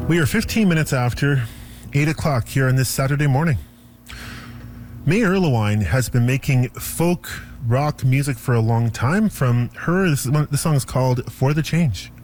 We are 15 minutes after 8 o'clock here on this Saturday morning. May Erlewine has been making folk rock music for a long time. From her, the song is called For the Change.